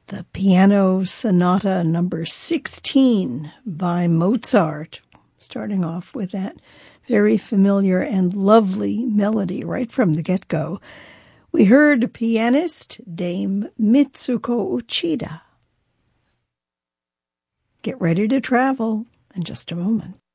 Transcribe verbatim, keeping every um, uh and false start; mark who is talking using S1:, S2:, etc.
S1: The Piano Sonata number sixteen by Mozart, starting off with that very familiar and lovely melody right from the get-go. We heard pianist Dame Mitsuko Uchida. Get ready to travel in just a moment.